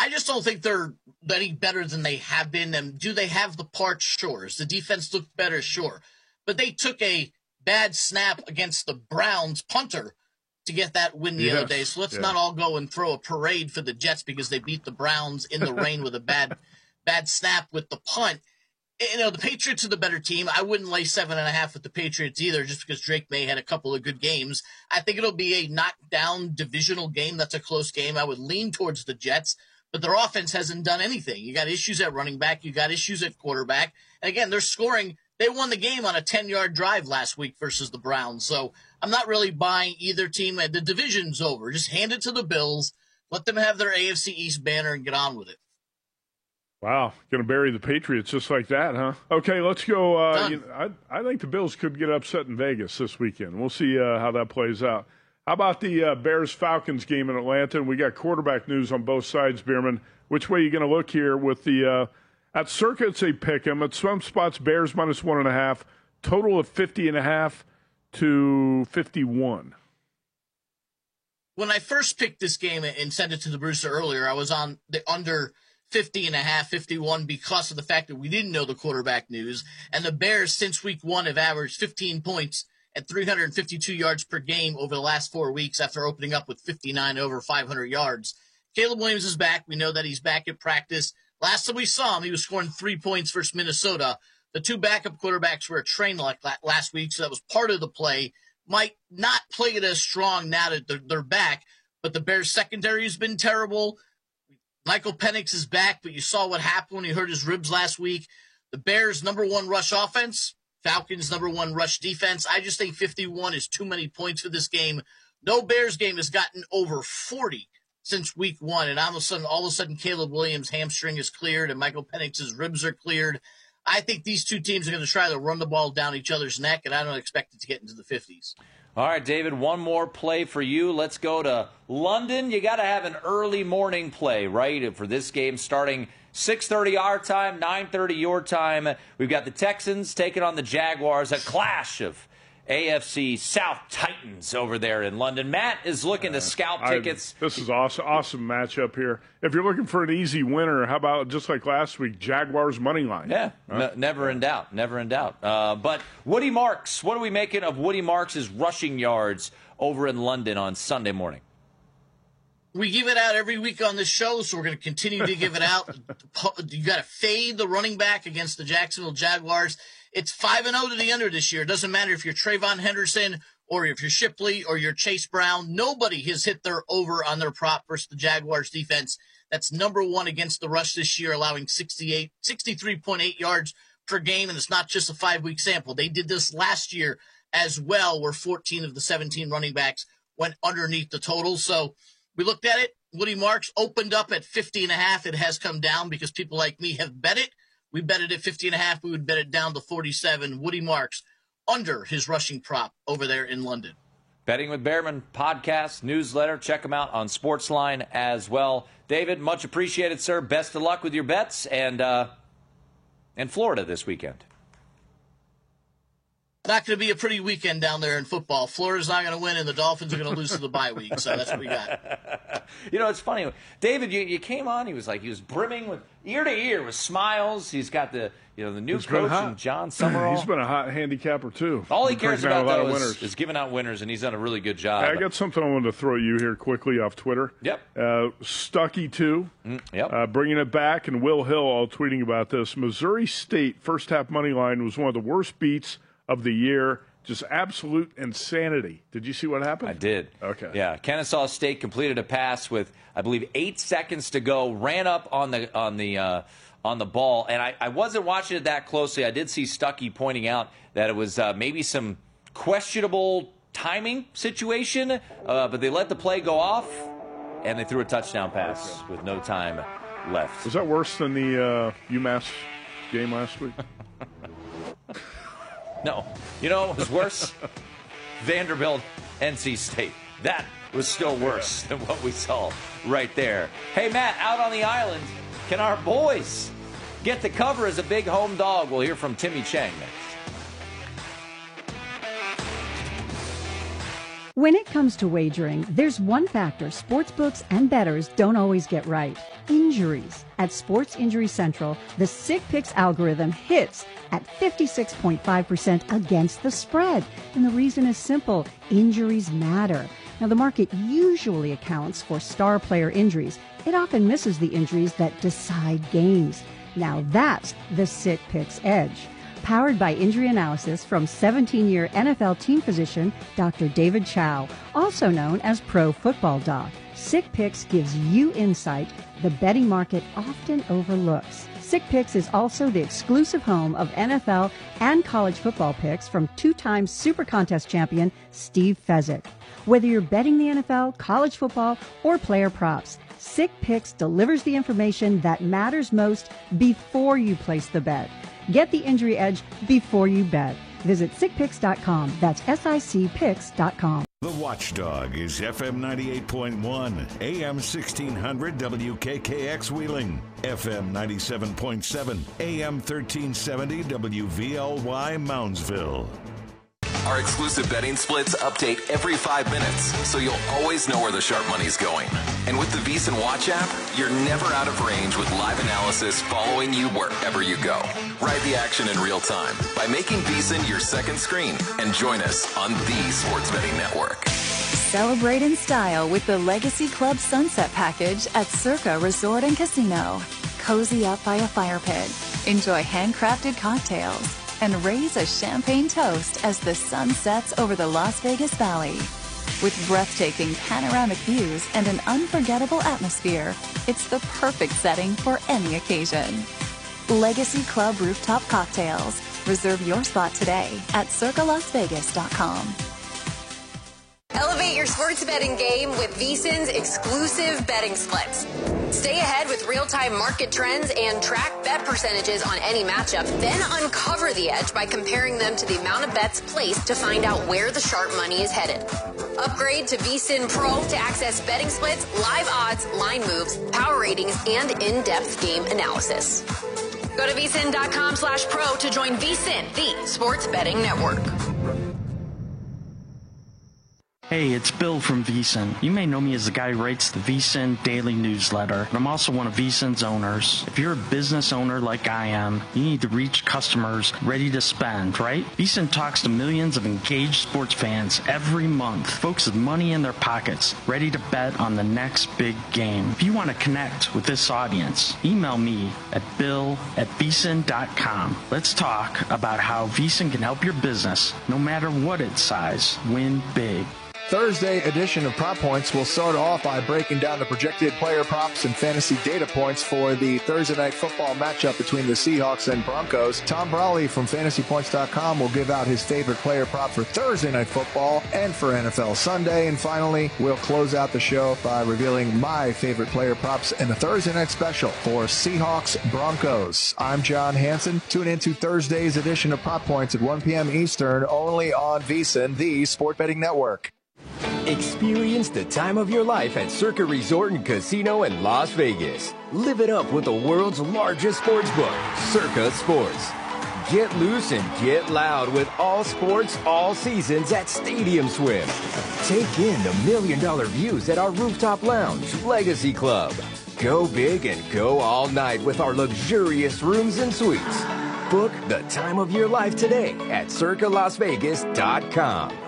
I just don't think they're any better than they have been. And do they have the parts? Sure. Does the defense look better? Sure. But they took a bad snap against the Browns punter to get that win the other day. So let's not all go and throw a parade for the Jets because they beat the Browns in the rain with a bad snap with the punt. You know, the Patriots are the better team. I wouldn't lay 7.5 with the Patriots either, just because Drake May had a couple of good games. I think it'll be a knockdown divisional game. That's a close game. I would lean towards the Jets, but their offense hasn't done anything. You got issues at running back. You got issues at quarterback. And again, they're scoring. They won the game on a 10-yard drive last week versus the Browns. So I'm not really buying either team. The division's over. Just hand it to the Bills. Let them have their AFC East banner and get on with it. Wow, going to bury the Patriots just like that, huh? Okay, let's go. I think the Bills could get upset in Vegas this weekend. We'll see how that plays out. How about the Bears-Falcons game in Atlanta? And we got quarterback news on both sides, Bierman. Which way are you going to look here with the at Circa, it's a pick 'em. At some spots, Bears minus 1.5. Total of 50.5 to 51. When I first picked this game and sent it to the Brewster earlier, I was on the under 50.5, 51 because of the fact that we didn't know the quarterback news. And the Bears, since week 1, have averaged 15 points at 352 yards per game over the last 4 weeks after opening up with 59 over 500 yards. Caleb Williams is back. We know that he's back at practice. Last time we saw him, he was scoring 3 points versus Minnesota. The 2 backup quarterbacks were trained like last week, so that was part of the play. Might not play it as strong now that they're back, but the Bears secondary has been terrible. Michael Penix is back, but you saw what happened when he hurt his ribs last week. The Bears' number 1 rush offense, Falcons' number 1 rush defense. I just think 51 is too many points for this game. No Bears game has gotten over 40 since week 1, and all of a sudden Caleb Williams' hamstring is cleared and Michael Penix's ribs are cleared. I think these two teams are going to try to run the ball down each other's neck, and I don't expect it to get into the 50s. All right, David, one more play for you. Let's go to London. You got to have an early morning play, right, for this game starting 6:30 our time, 9:30 your time. We've got the Texans taking on the Jaguars, a clash of AFC South Titans over there in London. Matt is looking to scalp tickets. This is awesome matchup here. If you're looking for an easy winner, how about just like last week, Jaguars money line? Yeah, never in doubt. But Woody Marks, what are we making of Woody Marks' rushing yards over in London on Sunday morning? We give it out every week on this show, so we're going to continue to give it out. You got to fade the running back against the Jacksonville Jaguars. It's 5-0 to the under this year. It doesn't matter if you're Trayvon Henderson or if you're Shipley or you're Chase Brown. Nobody has hit their over on their prop versus the Jaguars defense. That's number 1 against the rush this year, allowing 63.8 yards per game, and it's not just a 5-week sample. They did this last year as well, where 14 of the 17 running backs went underneath the total. So we looked at it. Woody Marks opened up at 50.5. It has come down because people like me have bet it. We bet it at 50.5. We would bet it down to 47. Woody Marks under his rushing prop over there in London. Betting with Behrman podcast, newsletter. Check them out on Sportsline as well. David, much appreciated, sir. Best of luck with your bets and Florida this weekend. Not going to be a pretty weekend down there in football. Florida's not going to win, and the Dolphins are going to lose to the bye week. So that's what we got. You know, it's funny. David, you came on. He was brimming with ear to ear with smiles. He's got the new coach and John Summerall. He's been a hot handicapper too. All he cares about though is giving out winners, and he's done a really good job. I got something I wanted to throw you here quickly off Twitter. Yep. Stucky too. Yep. Bringing it back, and Will Hill all tweeting about this. Missouri State first half money line was one of the worst beats of the year. Just absolute insanity. Did you see what happened? I did. Okay. Yeah, Kennesaw State completed a pass with, I believe, 8 seconds to go. Ran up on the ball, and I wasn't watching it that closely. I did see Stucky pointing out that it was maybe some questionable timing situation, but they let the play go off, and they threw a touchdown pass with no time left. Was that worse than the UMass game last week? No. You know what was worse? Vanderbilt, NC State. That was still worse than what we saw right there. Hey, Matt, out on the island, can our boys get the cover as a big home dog? We'll hear from Timmy Chang next. When it comes to wagering, there's one factor sportsbooks and bettors don't always get right: injuries. At Sports Injury Central, the Sick Picks algorithm hits at 56.5% against the spread. And the reason is simple: injuries matter. Now, the market usually accounts for star player injuries. It often misses the injuries that decide games. Now that's the Sick Picks edge. Powered by injury analysis from 17-year NFL team physician Dr. David Chow, also known as Pro Football Doc. Sick Picks gives you insight the betting market often overlooks. Sick Picks is also the exclusive home of NFL and college football picks from two-time Super Contest champion Steve Fezzik. Whether you're betting the NFL, college football, or player props, Sick Picks delivers the information that matters most before you place the bet. Get the injury edge before you bet. Visit sickpicks.com. That's SICPicks.com. The Watchdog is FM 98.1, AM 1600 WKKX Wheeling, FM 97.7, AM 1370 WVLY Moundsville. Our exclusive betting splits update every 5 minutes, so you'll always know where the sharp money's going. And with the VSiN Watch app, you're never out of range with live analysis following you wherever you go. Ride the action in real time by making VSiN your second screen and join us on the Sports Betting Network. Celebrate in style with the Legacy Club Sunset Package at Circa Resort and Casino. Cozy up by a fire pit, enjoy handcrafted cocktails, and raise a champagne toast as the sun sets over the Las Vegas Valley. With breathtaking panoramic views and an unforgettable atmosphere, it's the perfect setting for any occasion. Legacy Club Rooftop Cocktails. Reserve your spot today at circalasvegas.com. Elevate your sports betting game with VSiN's exclusive betting splits. Stay ahead with real-time market trends and track bet percentages on any matchup. Then uncover the edge by comparing them to the amount of bets placed to find out where the sharp money is headed. Upgrade to VSiN Pro to access betting splits, live odds, line moves, power ratings, and in-depth game analysis. Go to vsin.com/pro to join VSiN, the sports betting network. Hey, it's Bill from VSiN. You may know me as the guy who writes the VSiN Daily Newsletter, and I'm also one of VSiN's owners. If you're a business owner like I am, you need to reach customers ready to spend, right? VSiN talks to millions of engaged sports fans every month, folks with money in their pockets, ready to bet on the next big game. If you want to connect with this audience, email me at bill@vsin.com. Let's talk about how VSiN can help your business, no matter what its size, win big. Thursday edition of Prop Points will start off by breaking down the projected player props and fantasy data points for the Thursday night football matchup between the Seahawks and Broncos. Tom Brawley from FantasyPoints.com will give out his favorite player prop for Thursday night football and for NFL Sunday. And finally, we'll close out the show by revealing my favorite player props in the Thursday night special for Seahawks Broncos. I'm John Hansen. Tune in to Thursday's edition of Prop Points at 1 p.m. Eastern, only on VSiN, the Sport Betting Network. Experience the time of your life at Circa Resort and Casino in Las Vegas. Live it up with the world's largest sports book, Circa Sports. Get loose and get loud with all sports, all seasons at Stadium Swim. Take in the $1 million views at our rooftop lounge, Legacy Club. Go big and go all night with our luxurious rooms and suites. Book the time of your life today at circalasvegas.com.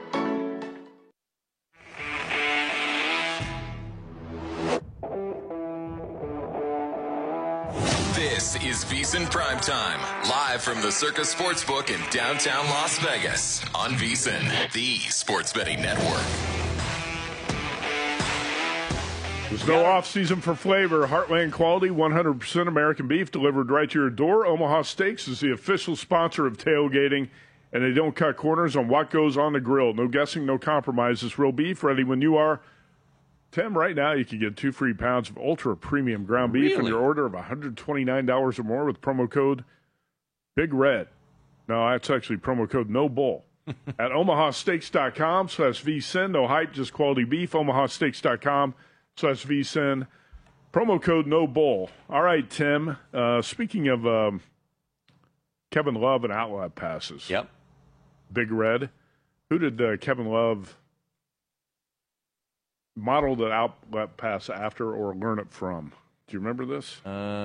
This is VSiN Primetime, live from the Circa Sportsbook in downtown Las Vegas on VSiN, the Sports Betting Network. There's no off-season for flavor. Heartland quality, 100% American beef delivered right to your door. Omaha Steaks is the official sponsor of tailgating, and they don't cut corners on what goes on the grill. No guessing, no compromises. Real beef ready when you are. Tim, right now you can get 2 free pounds of ultra premium ground beef in your order of $129 or more with promo code Big Red. No, that's actually promo code No Bull. At omahasteaks.com/VSiN. No hype, just quality beef. omahasteaks.com/VSiN. Promo code No Bull. All right, Tim. Speaking of Kevin Love and outlet passes. Yep. Big Red. Who did Kevin Love model the outlet pass after or learn it from? Do you remember this?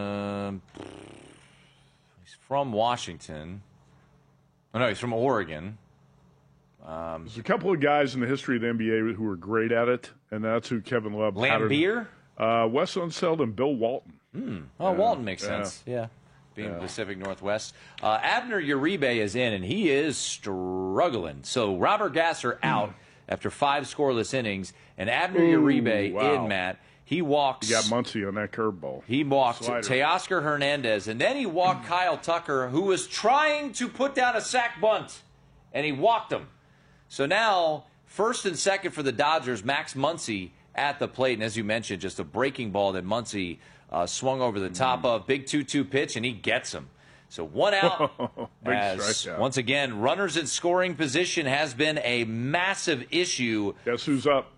He's from Washington. Oh, no, he's from Oregon. There's a couple of guys in the history of the NBA who were great at it, and that's who Kevin Love Lambeer? Wes Unseld and Bill Walton. Walton makes sense. Yeah. Being the Pacific Northwest. Abner Uribe is in, and he is struggling. So Robert Gasser out after 5 scoreless innings, and Abner Uribe in, Matt. He walks. He got Muncy on that curveball. He walked Teoscar Hernandez, and then he walked Kyle Tucker, who was trying to put down a sac bunt, and he walked him. So now, first and second for the Dodgers, Max Muncy at the plate. And as you mentioned, just a breaking ball that Muncy swung over the top of. Big 2-2 pitch, and he gets him. So 1 out. Once again, runners in scoring position has been a massive issue. Guess who's up?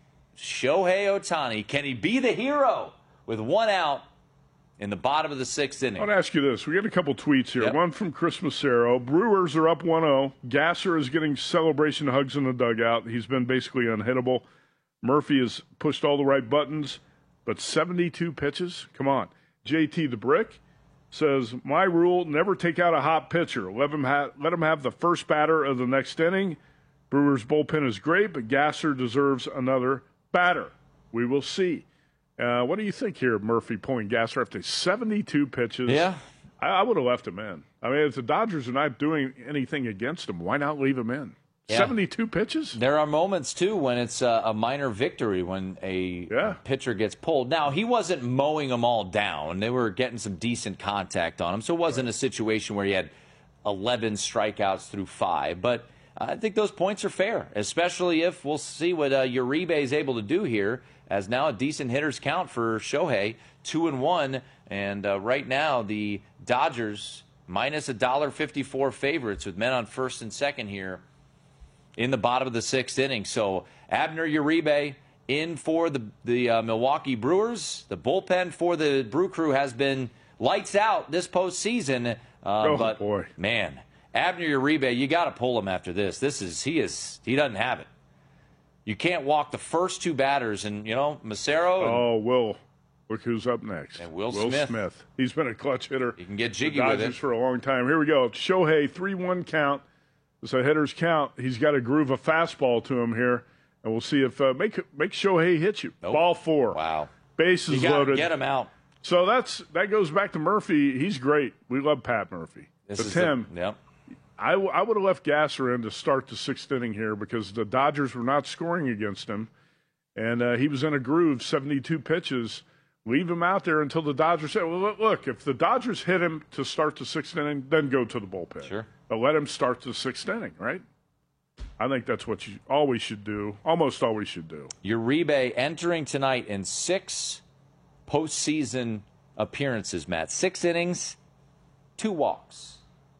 Shohei Ohtani. Can he be the hero with 1 out in the bottom of the 6th inning? I want to ask you this. We got a couple tweets here. Yep. One from Chris Macero. Brewers are up 1-0. Gasser is getting celebration hugs in the dugout. He's been basically unhittable. Murphy has pushed all the right buttons, but 72 pitches? Come on. JT the Brick says, my rule, never take out a hot pitcher. Let him have the first batter of the next inning. Brewers' bullpen is great, but Gasser deserves another batter. We will see. What do you think here, Murphy pulling Gasser after 72 pitches? Yeah. I would have left him in. I mean, if the Dodgers are not doing anything against him, why not leave him in? Yeah. 72 pitches? There are moments, too, when it's a minor victory when a pitcher gets pulled. Now, he wasn't mowing them all down. They were getting some decent contact on him, so it wasn't a situation where he had 11 strikeouts through 5. But I think those points are fair, especially if we'll see what Uribe is able to do here, as now a decent hitter's count for Shohei, 2-1. And right now, the Dodgers minus $1.54 favorites with men on first and second here in the bottom of the 6th inning. So Abner Uribe in for the Milwaukee Brewers. The bullpen for the Brew Crew has been lights out this postseason. But boy, man, Abner Uribe, you got to pull him after this. He doesn't have it. You can't walk the first 2 batters, and Macero. Will. Look who's up next. And Will Smith. He's been a clutch hitter. He can get jiggy with it for a long time. Here we go. Shohei, 3-1 count. It's a hitter's count. He's got to groove a fastball to him here, and we'll see if make Shohei hit you. Nope. Ball 4. Wow. Bases loaded. Get him out. So that goes back to Murphy. He's great. We love Pat Murphy. Yep. I would have left Gasser in to start the 6th inning here because the Dodgers were not scoring against him, and he was in a groove, 72 pitches. Leave him out there until the Dodgers say, well, look, if the Dodgers hit him to start the 6th inning, then go to the bullpen. Sure. But let him start the 6th inning, right? I think that's what you always should do, almost always should do. Uribe entering tonight in 6 postseason appearances, Matt. 6 innings, 2 walks,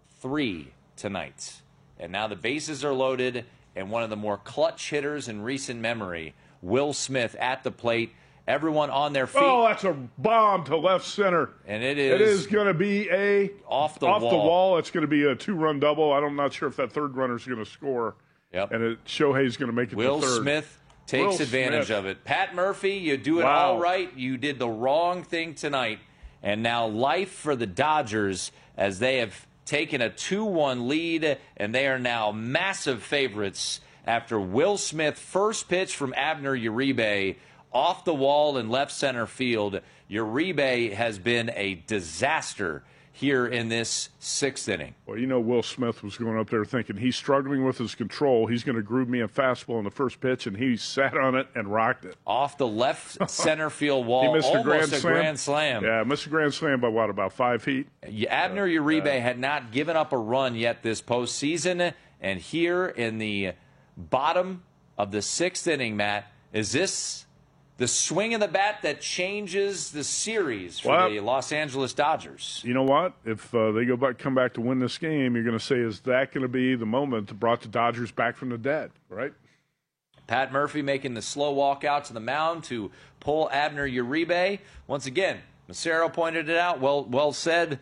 3 tonight. And now the bases are loaded, and one of the more clutch hitters in recent memory, Will Smith at the plate. Everyone on their feet. Oh, that's a bomb to left center. And it is. It is going to be off the wall. It's going to be a 2-run double. I'm not sure if that third runner is going to score. Yep. And Shohei's going to make it Will to third. Smith takes advantage of it. Pat Murphy, you do it all right. You did the wrong thing tonight. And now life for the Dodgers as they have taken a 2-1 lead, and they are now massive favorites after Will Smith first pitch from Abner Uribe off the wall in left center field. Uribe has been a disaster here in this 6th inning. Well, Will Smith was going up there thinking he's struggling with his control. He's going to groove me a fastball in the first pitch, and he sat on it and rocked it. Off the left center field wall. He missed almost a grand slam. Yeah, missed a grand slam by about 5 feet? Abner Uribe had not given up a run yet this postseason, and here in the bottom of the 6th inning, Matt, is this the swing of the bat that changes the series for the Los Angeles Dodgers? You know what? If they come back to win this game, you're going to say, is that going to be the moment that brought the Dodgers back from the dead, right? Pat Murphy making the slow walk out to the mound to pull Abner Uribe. Once again, Macero pointed it out. Well said.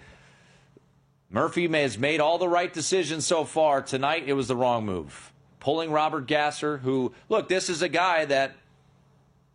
Murphy has made all the right decisions so far. Tonight, it was the wrong move. Pulling Robert Gasser, who, look, this is a guy that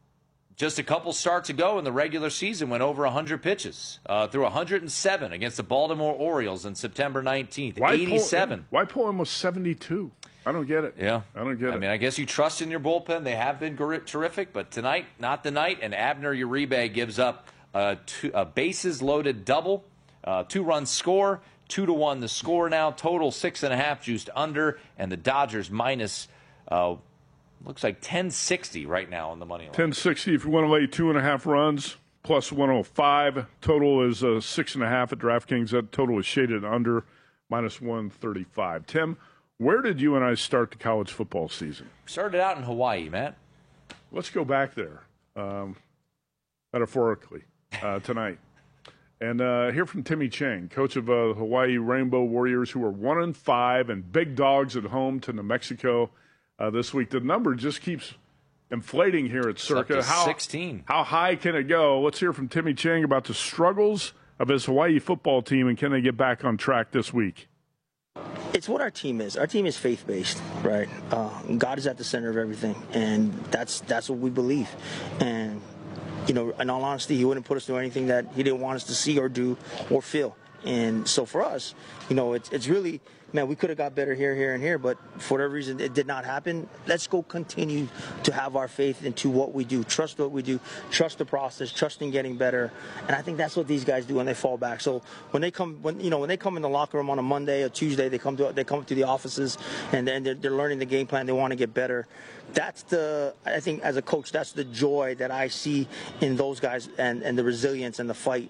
just a couple starts ago in the regular season went over 100 pitches, through 107 against the Baltimore Orioles on September 19th. 87. Why pull almost 72? I don't get it. Yeah. I don't get it. I mean, I guess you trust in your bullpen. They have been terrific, but tonight, not the night. And Abner Uribe gives up a bases-loaded double, 2-run score, 2-1 the score now. Total 6.5 juiced under, and the Dodgers minus looks like 1060 right now on the money line. 1060 if you want to lay 2.5 runs, plus 105. Total is 6.5 at DraftKings. That total is shaded under, minus 135. Tim, where did you and I start the college football season? Started out in Hawaii, Matt. Let's go back there, metaphorically, tonight. And hear from Timmy Chang, coach of Hawaii Rainbow Warriors, who are 1-5 and big dogs at home to New Mexico this week. The number just keeps inflating here at Circa. It's up to 16. How high can it go? Let's hear from Timmy Chang about the struggles of his Hawaii football team, and can they get back on track this week? It's what our team is. Our team is faith-based, right? God is at the center of everything, and that's what we believe. And, you know, in all honesty, he wouldn't put us through anything that he didn't want us to see or do or feel. And so for us, you know, it's really, man, we could have got better here, and here, but for whatever reason, it did not happen. Let's go continue to have our faith into what we do, trust what we do, trust the process, trust in getting better. And I think that's what these guys do when they fall back. So when they come in the locker room on a Monday or Tuesday, they come to the offices, and then they're learning the game plan. They want to get better. I think as a coach, that's the joy that I see in those guys, and the resilience and the fight.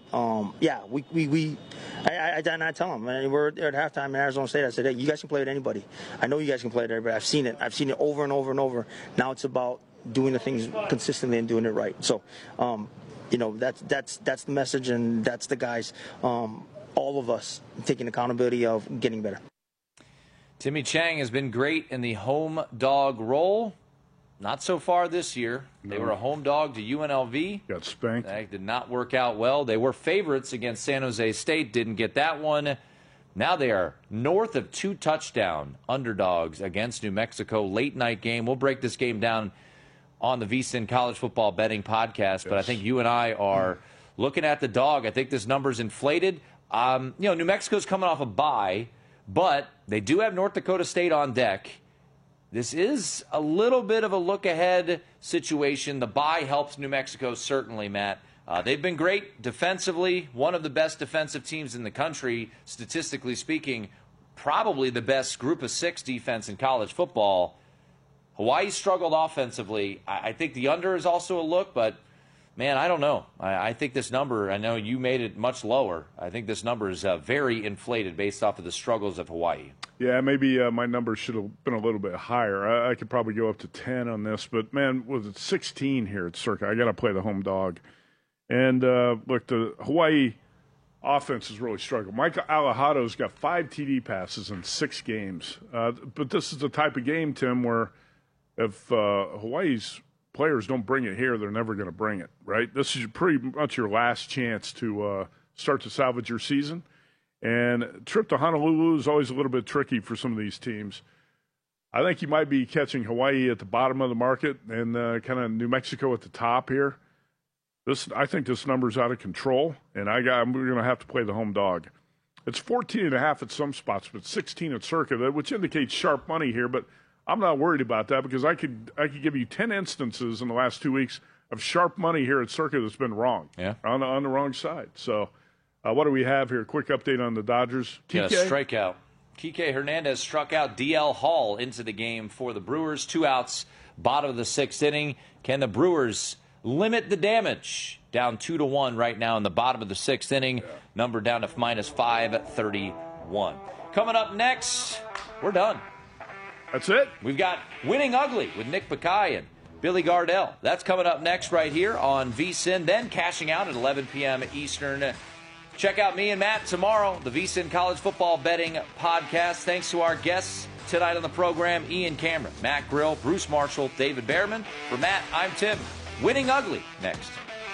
I tell them, man, we're there at halftime in Arizona State. I said, hey, you guys can play with anybody. I know you guys can play with everybody. I've seen it over and over and over. Now it's about doing the things consistently and doing it right. So, you know, that's the message, and that's the guys, all of us taking accountability of getting better. Timmy Chang has been great in the home dog role. Not so far this year. They were a home dog to UNLV. Got spanked. That did not work out well. They were favorites against San Jose State. Didn't get that one. Now they are north of 2-touchdown underdogs against New Mexico. Late night game. We'll break this game down on the VSiN College Football Betting Podcast. But I think you and I are looking at the dog. I think this number's inflated. New Mexico's coming off a bye, but they do have North Dakota State on deck. This is a little bit of a look-ahead situation. The bye helps New Mexico, certainly, Matt. They've been great defensively, one of the best defensive teams in the country, statistically speaking, probably the best group of 6 defense in college football. Hawaii struggled offensively. I think the under is also a look, but, man, I don't know. I think this number, I know you made it much lower. I think this number is very inflated based off of the struggles of Hawaii. Yeah, maybe my number should have been a little bit higher. I could probably go up to 10 on this, but, man, with it 16 here at Circa, I got to play the home dog. And, look, the Hawaii offense has really struggled. Mike Alajado's got 5 TD passes in 6 games. But this is the type of game, Tim, where if Hawaii's players don't bring it here, they're never going to bring it, right? This is pretty much your last chance to start to salvage your season. And trip to Honolulu is always a little bit tricky for some of these teams. I think you might be catching Hawaii at the bottom of the market and kind of New Mexico at the top here. I think this number's out of control, and we're going to have to play the home dog. It's 14.5 at some spots, but 16 at Circa, which indicates sharp money here. But I'm not worried about that because I could give you 10 instances in the last 2 weeks of sharp money here at Circa that's been wrong, on the wrong side. So what do we have here? Quick update on the Dodgers. Kike? Yeah, strikeout. Kike Hernandez struck out DL Hall into the game for the Brewers. 2 outs, bottom of the 6th inning. Can the Brewers limit the damage? Down 2-1 right now in the bottom of the 6th inning. Number down to minus 531. Coming up next, we're done. That's it? We've got Winning Ugly with Nick Bakay and Billy Gardell. That's coming up next right here on VSiN. Then cashing out at 11 p.m. Eastern. Check out me and Matt tomorrow, the VSiN College Football Betting Podcast. Thanks to our guests tonight on the program, Ian Cameron, Matt Grill, Bruce Marshall, David Behrman. For Matt, I'm Tim. Winning Ugly next.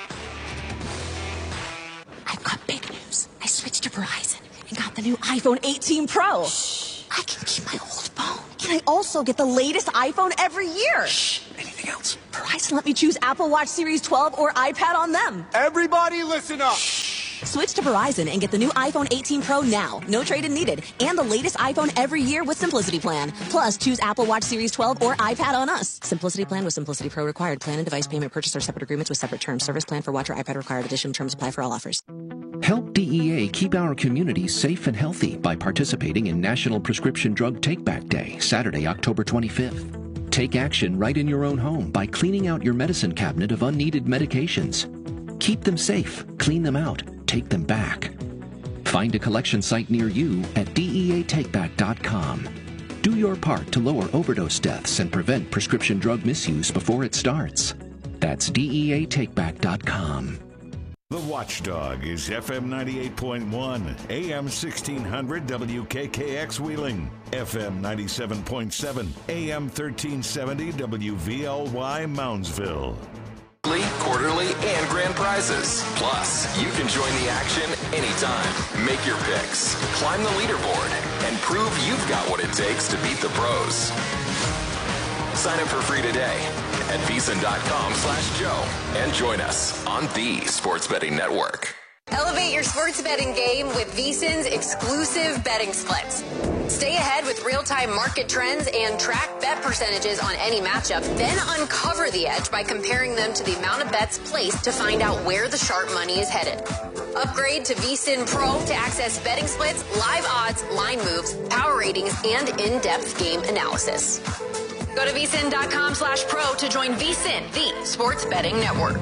I've got big news. I switched to Verizon and got the new iPhone 18 Pro. Shh. I can keep my old phone. And I also get the latest iPhone every year. Shh. Anything else? Verizon Verizon let me choose Apple Watch Series 12 or iPad on them. Everybody listen up. Switch to Verizon and get the new iPhone 18 Pro now. No trade-in needed. And the latest iPhone every year with Simplicity Plan. Plus, choose Apple Watch Series 12 or iPad on us. Simplicity Plan with Simplicity Pro required. Plan and device payment purchase are separate agreements with separate terms. Service plan for watch or iPad required. Additional terms apply for all offers. Help DEA keep our communities safe and healthy by participating in National Prescription Drug Take-Back Day, Saturday, October 25th. Take action right in your own home by cleaning out your medicine cabinet of unneeded medications. Keep them safe, clean them out, take them back. Find a collection site near you at DEATakeback.com. Do your part to lower overdose deaths and prevent prescription drug misuse before it starts. That's DEATakeback.com. The Watchdog is FM 98.1, AM 1600 WKKX Wheeling, FM 97.7, AM 1370 WVLY Moundsville. Quarterly, and grand prizes. Plus, you can join the action anytime. Make your picks, climb the leaderboard, and prove you've got what it takes to beat the pros. Sign up for free today at VSiN.com/Joe and join us on the Sports Betting Network. Elevate your sports betting game with VSiN's exclusive betting splits. Stay ahead with real-time market trends and track bet percentages on any matchup. Then uncover the edge by comparing them to the amount of bets placed to find out where the sharp money is headed. Upgrade to VSiN Pro to access betting splits, live odds, line moves, power ratings, and in-depth game analysis. Go to VSiN.com/pro to join VSiN, the sports betting network.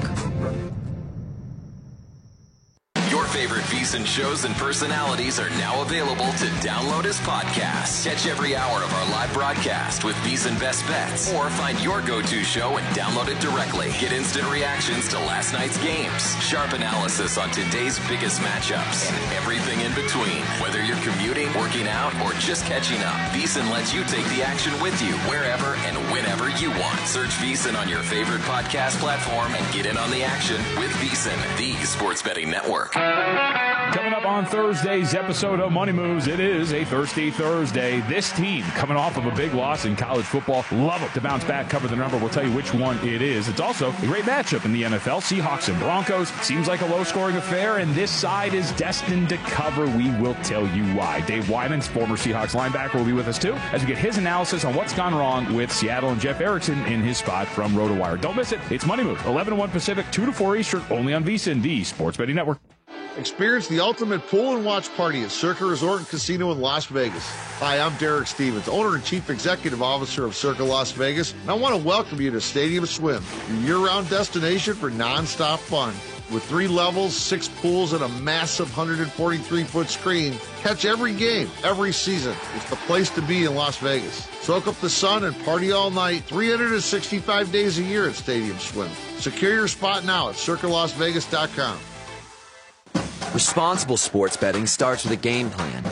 Your favorite VSiN shows and personalities are now available to download as podcasts. Catch every hour of our live broadcast with VSiN Best Bets, or find your go-to show and download it directly. Get instant reactions to last night's games, sharp analysis on today's biggest matchups, and everything in between. Whether you're commuting, working out, or just catching up, VSiN lets you take the action with you wherever and whenever you want. Search VSiN on your favorite podcast platform and get in on the action with VSiN, the sports betting network. Coming up on Thursday's episode of Money Moves, it is a Thirsty Thursday. This team coming off of a big loss in college football. Love it to bounce back, cover the number. We'll tell you which one it is. It's also a great matchup in the NFL. Seahawks and Broncos. Seems like a low-scoring affair, and this side is destined to cover. We will tell you why. Dave Wyman's former Seahawks linebacker will be with us, too, as we get his analysis on what's gone wrong with Seattle and Jeff Erickson in his spot from RotoWire. Don't miss it. It's Money Moves, 11 to 1 Pacific, 2 to 4 Eastern, only on VSiN, the Sports Betting Network. Experience the ultimate pool and watch party at Circa Resort and Casino in Las Vegas. Hi, I'm Derek Stevens, owner and chief executive officer of Circa Las Vegas, and I want to welcome you to Stadium Swim, your year-round destination for non-stop fun. With 3 levels, 6 pools, and a massive 143-foot screen, catch every game, every season. It's the place to be in Las Vegas. Soak up the sun and party all night, 365 days a year at Stadium Swim. Secure your spot now at CircaLasVegas.com. Responsible sports betting starts with a game plan.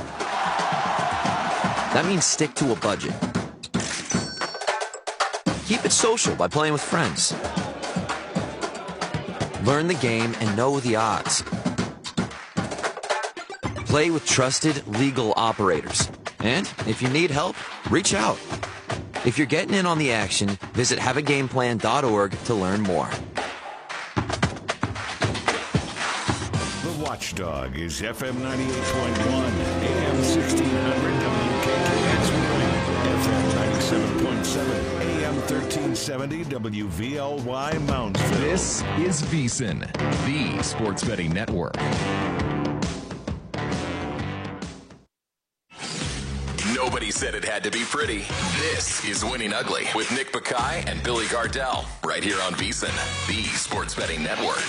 That means stick to a budget. Keep it social by playing with friends. Learn the game and know the odds. Play with trusted legal operators. And if you need help, reach out. If you're getting in on the action, visit haveagameplan.org to learn more. Watchdog is FM 98.1, AM 1600 WKKX Wheeling, FM 97.7, AM 1370 WVLY Moundsville. This is VSiN, the sports betting network. Nobody said it had to be pretty. This is Winning Ugly with Nick Bakay and Billy Gardell, right here on VSiN, the sports betting network.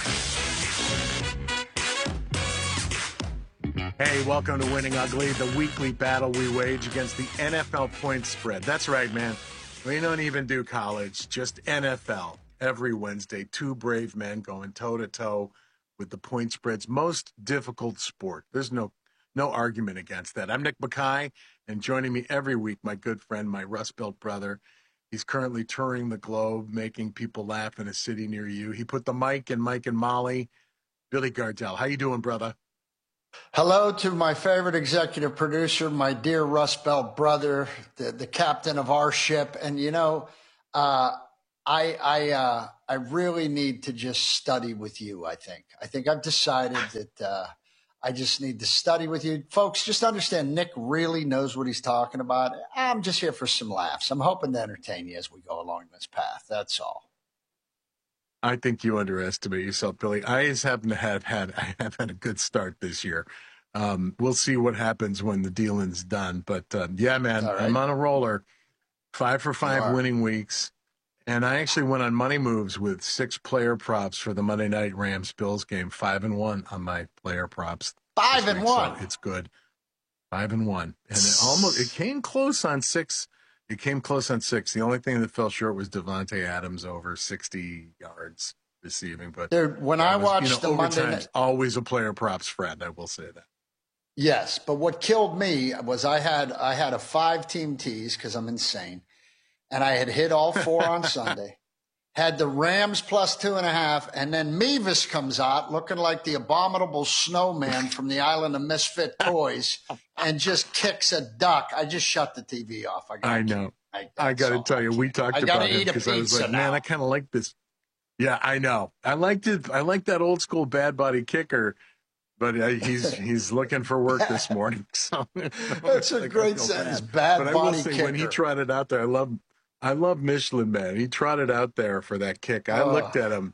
Hey, welcome to Winning Ugly, the weekly battle we wage against the NFL point spread. That's right, man. We don't even do college, just NFL. Every Wednesday, 2 brave men going toe-to-toe with the point spread's most difficult sport. There's no argument against that. I'm Nick Bakay, and joining me every week, my good friend, my Rust Belt brother. He's currently touring the globe, making people laugh in a city near you. He put the mic in Mike and Molly. Billy Gardell, how you doing, brother? Hello to my favorite executive producer, my dear Rust Belt brother, the captain of our ship. And, I I really need to just study with you. I think I've decided that I just need to study with you. Folks, just understand Nick really knows what he's talking about. I'm just here for some laughs. I'm hoping to entertain you as we go along this path. That's all. I think you underestimate yourself, Billy. I just happen to have had a good start this year. We'll see what happens when the dealing's done. But, yeah, man, right. I'm on a roller. 5 for 5 winning weeks. And I actually went on Money Moves with 6 player props for the Monday night Rams-Bills game. 5-1 on my player props. 5-1. So it's good. 5-1. And it came close on 6. It came close on 6. The only thing that fell short was Devontae Adams over 60 yards receiving. But dude, when I watched the Monday night, always a player props friend. I will say that. Yes, but what killed me was I had a 5-team tease because I'm insane, and I had hit all 4 on Sunday. Had the Rams plus 2.5, and then Mevis comes out looking like the abominable snowman from the Island of Misfit Toys and just kicks a duck. I just shut the TV off. I know. I got to tell you, we talked about it because I was like, man, I kind of like this. Yeah, I know. I liked it. I like that old school bad body kicker, but he's looking for work this morning. So that's a great sentence. Bad body kicker. When he trotted out there, I love Michelin Man. He trotted out there for that kick. I looked at him.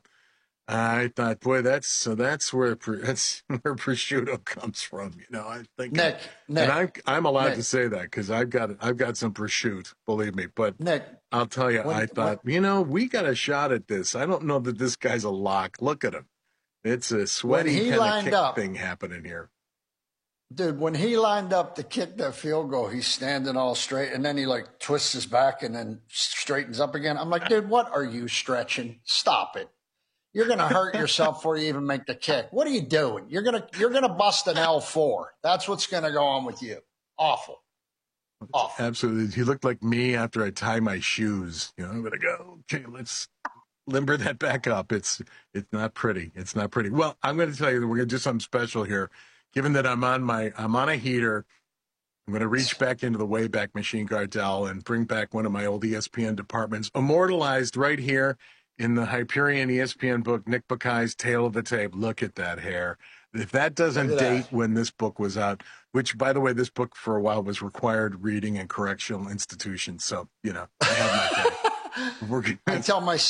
I thought, boy, that's where prosciutto comes from. You know, I think, Nick, and I'm allowed to say that because I've got some prosciutto, believe me. But Nick, I'll tell you, I thought, we got a shot at this. I don't know that this guy's a lock. Look at him. It's a sweaty kind of kick thing happening here. Dude, when he lined up to kick that field goal, he's standing all straight, and then he like twists his back and then straightens up again. I'm like, dude, what are you stretching? Stop it. You're going to hurt yourself before you even make the kick. What are you doing? You're going to bust an L4. That's what's going to go on with you. Awful. Absolutely. He looked like me after I tie my shoes. I'm going to go, okay, let's limber that back up. It's not pretty. It's not pretty. Well, I'm going to tell you that we're going to do something special here. Given that I'm on a heater, I'm going to reach back into the Wayback Machine, Gardell, and bring back one of my old ESPN departments, immortalized right here in the Hyperion ESPN book, Nick Bakai's Tale of the Tape. Look at that hair. If that doesn't date when this book was out, which, by the way, this book for a while was required reading in correctional institutions. So, I have my thing. I tell my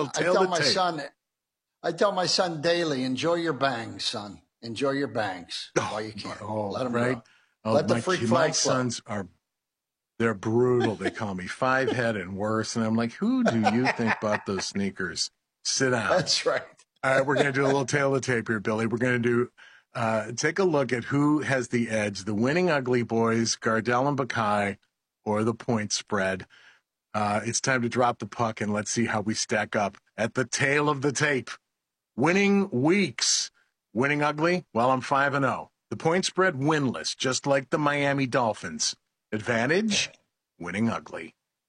son daily, enjoy your bangs, son. Enjoy your bangs while you can. Let them right. Let the freak flag My sons they're brutal. They call me 5-head and worse. And I'm like, who do you think bought those sneakers? Sit down. That's right. All right, we're going to do a little Tale of the Tape here, Billy. We're going to do take a look at who has the edge, the winning ugly boys, Gardell and Bakai, or the point spread. It's time to drop the puck, and let's see how we stack up at the Tale of the Tape. Winning weeks. Winning ugly? Well, I'm 5-0. The point spread winless, just like the Miami Dolphins. Advantage? Winning ugly.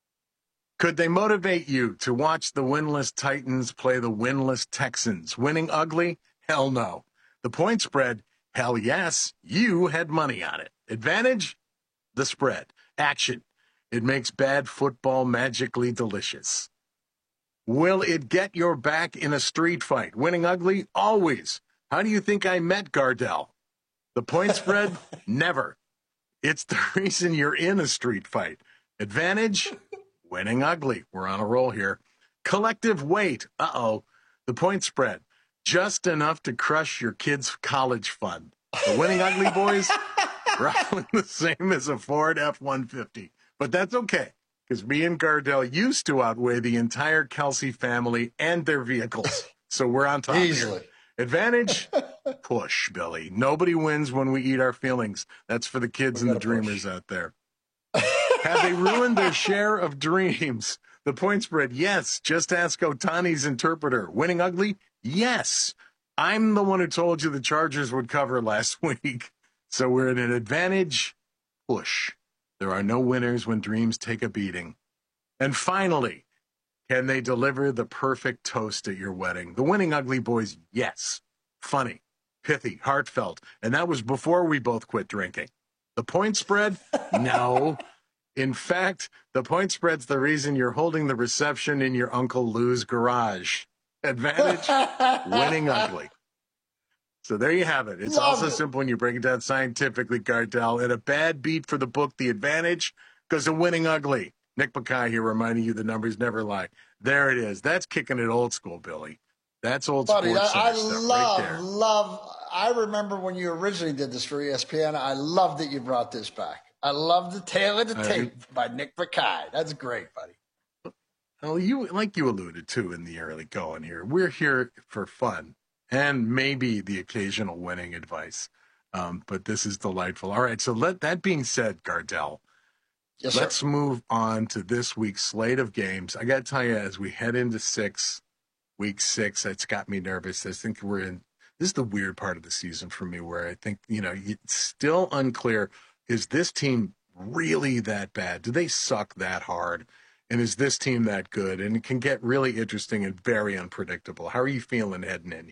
Could they motivate you to watch the winless Titans play the winless Texans? Winning ugly? Hell no. The point spread? Hell yes. You had money on it. Advantage? The spread. Action. It makes bad football magically delicious. Will it get your back in a street fight? Winning ugly? Always. How do you think I met Gardell? The point spread? Never. It's the reason you're in a street fight. Advantage? Winning ugly. We're on a roll here. Collective weight? Uh-oh. The point spread? Just enough to crush your kid's college fund. The winning ugly boys? Roughly the same as a Ford F-150. But that's okay, because me and Gardell used to outweigh the entire Kelsey family and their vehicles. So we're on top easily. Here. Advantage? Push, Billy. Nobody wins when we eat our feelings. That's for the kids and the dreamers out there. Have they ruined their share of dreams? The point spread, yes. Just ask Otani's interpreter. Winning ugly? Yes. I'm the one who told you the Chargers would cover last week. So we're at an advantage. Push. There are no winners when dreams take a beating. And finally, can they deliver the perfect toast at your wedding? The winning ugly boys, yes. Funny, pithy, heartfelt. And that was before we both quit drinking. The point spread? No. In fact, the point spread's the reason you're holding the reception in your Uncle Lou's garage. Advantage, winning ugly. So there you have it. It's also simple when you break it down scientifically, Gardell. And a bad beat for the book, The Advantage, goes to winning ugly. Nick Mackay here reminding you the numbers never lie. There it is. That's kicking it old school, Billy. That's old Buddy, sports I stuff right there. love. I remember when you originally did this for ESPN. I love that you brought this back. I love the tale of the tape by Nick Mackay. That's great, buddy. Well, you alluded to in the early going here. We're here for fun and maybe the occasional winning advice. But this is delightful. All right. So that being said, Gardell, let's move on to this week's slate of games. I got to tell you, as we head into week 6, it's got me nervous. I think this is the weird part of the season for me where I think, it's still unclear. Is this team really that bad? Do they suck that hard? And is this team that good? And it can get really interesting and very unpredictable. How are you feeling heading in here?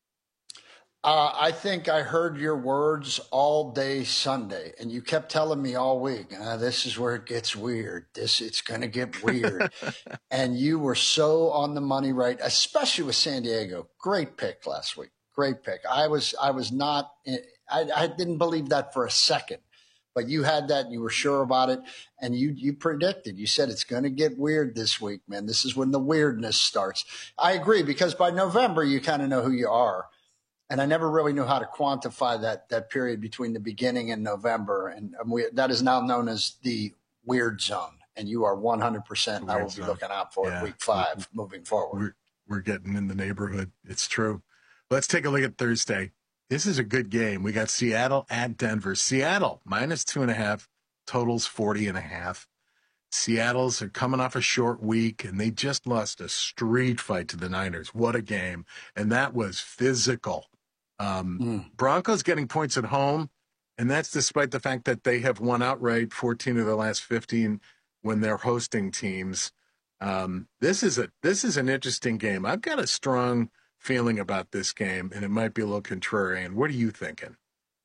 I think I heard your words all day Sunday, and you kept telling me all week, this is where it gets weird. It's going to get weird. And you were so on the money, right? Especially with San Diego. Great pick last week. Great pick. I didn't believe that for a second, but you had that and you were sure about it. And you predicted, you said it's going to get weird this week, man. This is when the weirdness starts. I agree, because by November, you kind of know who you are. And I never really knew how to quantify that period between the beginning and November. And that is now known as the weird zone. And you are 100%. I will be looking out for it week 5 moving forward. We're getting in the neighborhood. It's true. Let's take a look at Thursday. This is a good game. We got Seattle at Denver. Seattle -2.5, totals 40.5. Seattle's are coming off a short week, and they just lost a street fight to the Niners. What a game. And that was physical. Broncos getting points at home, and that's despite the fact that they have won outright 14 of the last 15 when they're hosting teams. This is an interesting game. I've got a strong feeling about this game, and it might be a little contrarian. What are you thinking?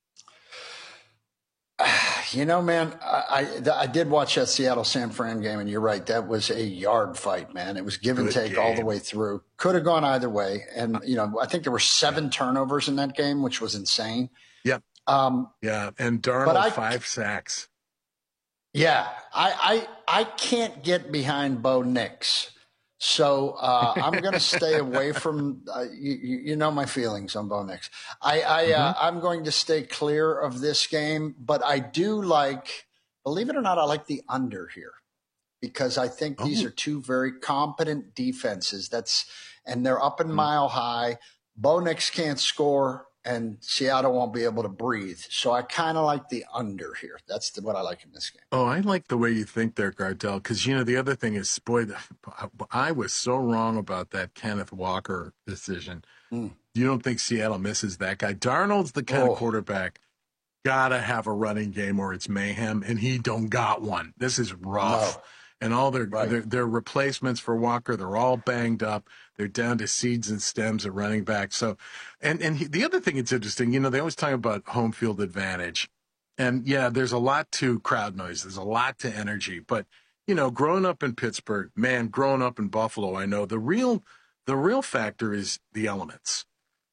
Man, I did watch that Seattle-San Fran game, and you're right. That was a yard fight, man. It was give and take all the way through. Could have gone either way. And, I think there were 7 turnovers in that game, which was insane. Yep. And Darnold, 5 sacks. Yeah. I can't get behind Bo Nix. So I'm going to stay away from you know my feelings on Bo Nix. I'm going to stay clear of this game, but I do believe it or not, I like the under here because I think these are two very competent defenses. And they're up in Mile High. Bo Nix can't score, and Seattle won't be able to breathe. So I kind of like the under here. That's what I like in this game. Oh, I like the way you think there, Gardell, because, the other thing is, boy, I was so wrong about that Kenneth Walker decision. You don't think Seattle misses that guy? Darnold's the kind of quarterback, got to have a running game or it's mayhem, and he don't got one. This is rough. No. And all their replacements for Walker, they're all banged up. They're down to seeds and stems at running back. So, the other thing that's interesting, they always talk about home field advantage. And, there's a lot to crowd noise. There's a lot to energy. But, growing up in Pittsburgh, growing up in Buffalo, I know the real factor is the elements.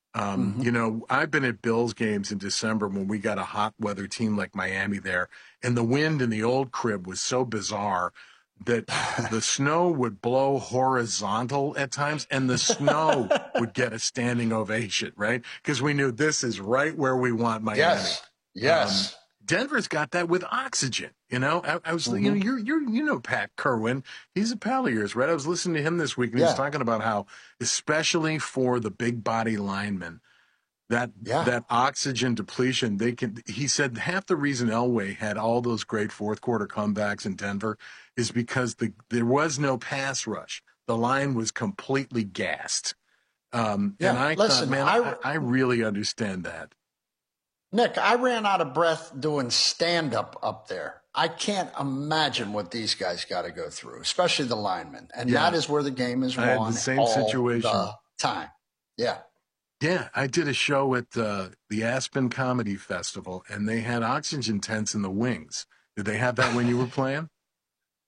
I've been at Bills games in December when we got a hot weather team like Miami there. And the wind in the old crib was so bizarre that the snow would blow horizontal at times, and the snow would get a standing ovation, right? Because we knew this is right where we want Miami. Yes. Denver's got that with oxygen. I was, Pat Kerwin, he's a pal of yours, right? I was listening to him this week, and he was talking about how, especially for the big body linemen, that oxygen depletion, he said half the reason Elway had all those great fourth quarter comebacks in Denver is because there was no pass rush. The line was completely gassed. And I thought, man, I really understand that. Nick, I ran out of breath doing stand-up up there. I can't imagine what these guys got to go through, especially the linemen. And that is where the game is won all the time. Yeah. Yeah, I did a show at the Aspen Comedy Festival, and they had oxygen tents in the wings. Did they have that when you were playing?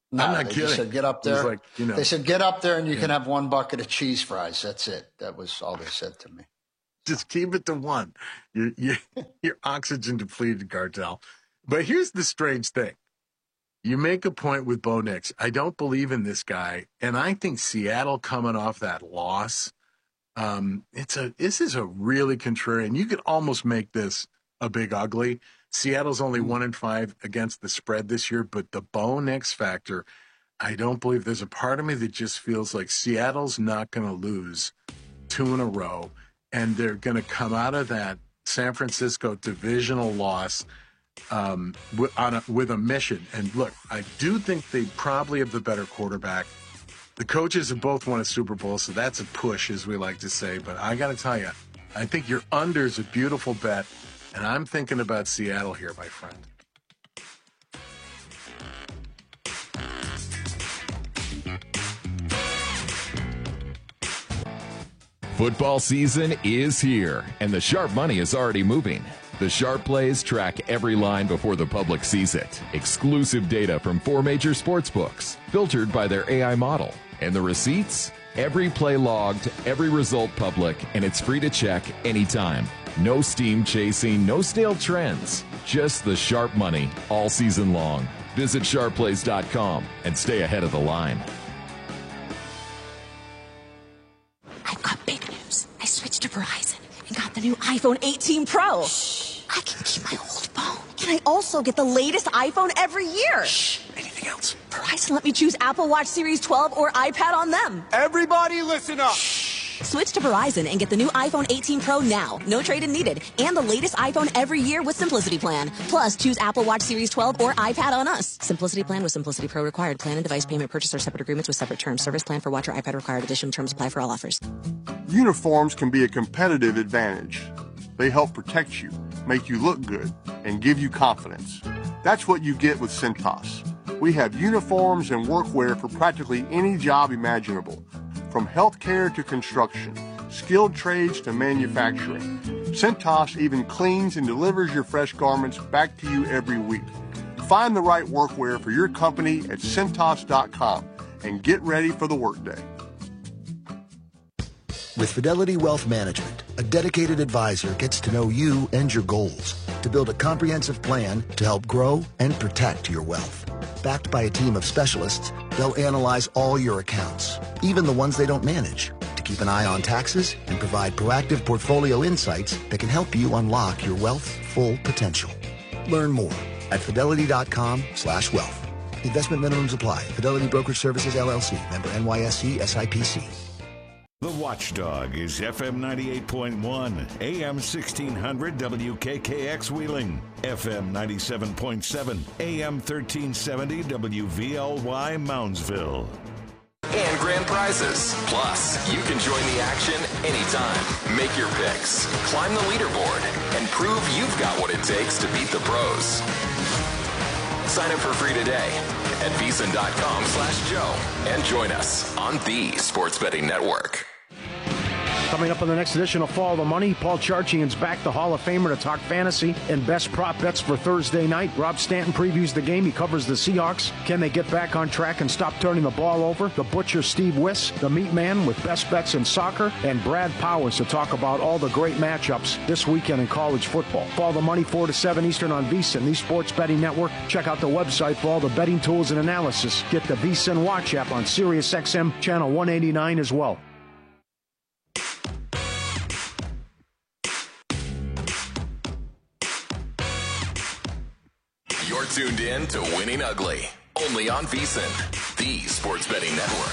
No, I'm not they kidding. just said get up there. Like, They said get up there and you can have one bucket of cheese fries. That's it. That was all they said to me. Just keep it to one. You're oxygen depleted, Cartel. But here's the strange thing. You make a point with Bo Nix. I don't believe in this guy, and I think Seattle coming off that loss, this is a really contrarian. You could almost make this a big ugly. Seattle's only 1-5 against the spread this year, but the Bo Nix factor, I don't believe. There's a part of me that just feels like Seattle's not going to lose 2 in a row, and they're going to come out of that San Francisco divisional loss with a mission. And look, I do think they probably have the better quarterback. The coaches have both won a Super Bowl, so that's a push, as we like to say. But I got to tell you, I think your under is a beautiful bet, and I'm thinking about Seattle here, my friend. Football season is here, and the sharp money is already moving. The Sharp Plays track every line before the public sees it. Exclusive data from 4 major sports books, filtered by their AI model. And the receipts? Every play logged, every result public, and it's free to check anytime. No steam chasing, no stale trends. Just the sharp money all season long. Visit sharpplays.com and stay ahead of the line. I've got big news. I switched to Verizon and got the new iPhone 18 Pro. I can keep my old phone. And I also get the latest iPhone every year. Anything else? Verizon let me choose Apple Watch Series 12 or iPad on them. Everybody listen up. Switch to Verizon and get the new iPhone 18 Pro now. No trade-in needed. And the latest iPhone every year with Simplicity Plan. Plus, choose Apple Watch Series 12 or iPad on us. Simplicity Plan with Simplicity Pro required. Plan and device payment purchase are separate agreements with separate terms. Service plan for watch or iPad required. Additional terms apply for all offers. Uniforms can be a competitive advantage. They help protect you, make you look good, and give you confidence. That's what you get with Cintas. We have uniforms and workwear for practically any job imaginable, from healthcare to construction, skilled trades to manufacturing. Cintas even cleans and delivers your fresh garments back to you every week. Find the right workwear for your company at Cintas.com and get ready for the workday. With Fidelity Wealth Management, a dedicated advisor gets to know you and your goals to build a comprehensive plan to help grow and protect your wealth. Backed by a team of specialists, they'll analyze all your accounts, even the ones they don't manage, to keep an eye on taxes and provide proactive portfolio insights that can help you unlock your wealth's full potential. Learn more at fidelity.com/wealth. Investment minimums apply. Fidelity Brokerage Services, LLC. Member NYSE SIPC. The Watchdog is FM 98.1, AM 1600 WKKX Wheeling, FM 97.7, AM 1370 WVLY Moundsville. And grand prizes. Plus, you can join the action anytime. Make your picks, climb the leaderboard, and prove you've got what it takes to beat the pros. Sign up for free today at VSiN.com/Joe and join us on the Sports Betting Network. Coming up on the next edition of Follow the Money, Paul Charchian's back, the Hall of Famer, to talk fantasy and best prop bets for Thursday night. Rob Stanton previews the game. He covers the Seahawks. Can they get back on track and stop turning the ball over? The Butcher, Steve Wiss, the Meat Man with best bets in soccer, and Brad Powers to talk about all the great matchups this weekend in college football. Follow the Money 4 to 7 Eastern on VSiN, the Sports Betting Network. Check out the website for all the betting tools and analysis. Get the VSiN Watch app on Sirius XM channel 189 as well. You're tuned in to Winning Ugly, only on VSiN, the Sports Betting Network.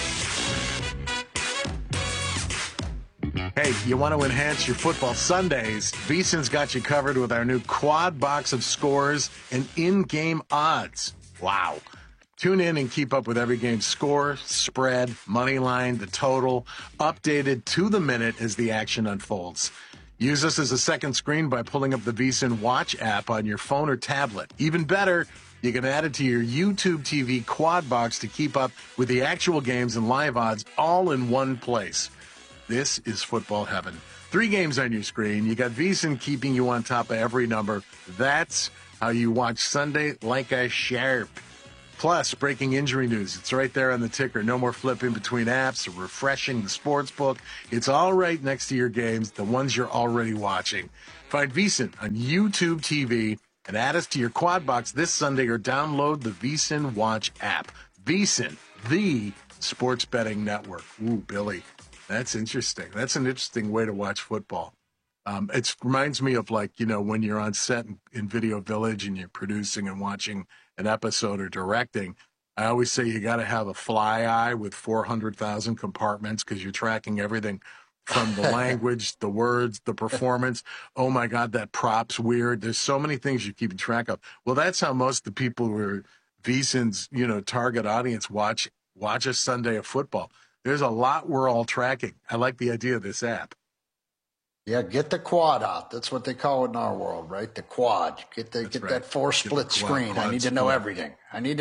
Hey, you want to enhance your football Sundays? VSiN's got you covered with our new quad box of scores and in-game odds. Wow. Tune in and keep up with every game's score, spread, money line, the total, updated to the minute as the action unfolds. Use us as a second screen by pulling up the VSiN Watch app on your phone or tablet. Even better, you can add it to your YouTube TV quad box to keep up with the actual games and live odds all in one place. This is football heaven. 3 games on your screen. You got VSiN keeping you on top of every number. That's how you watch Sunday like a sharp. Plus, breaking injury news. It's right there on the ticker. No more flipping between apps or refreshing the sports book. It's all right next to your games, the ones you're already watching. Find VSiN on YouTube TV and add us to your quad box this Sunday or download the VSiN Watch app. VSiN, the sports betting network. Ooh, Billy, that's interesting. That's an interesting way to watch football. It reminds me of, like, when you're on set in Video Village and you're producing and watching an episode or directing. I always say you got to have a fly eye with 400,000 compartments because you're tracking everything from the language, the words, the performance. Oh my God, that prop's weird. There's so many things you're keeping track of. Well, that's how most of the people who are VSiN's, target audience watch a Sunday of football. There's a lot we're all tracking. I like the idea of this app. Yeah, get the quad out. That's what they call it in our world, right? The quad. Get that 4-split screen. I need to know everything.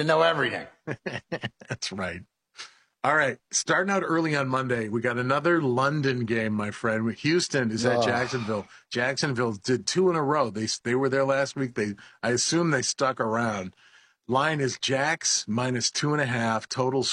That's right. All right. Starting out early on Monday, we got another London game, my friend. Houston is at Jacksonville. Jacksonville did 2 in a row. They were there last week. I assume they stuck around. Line is Jacks minus 2.5. Totals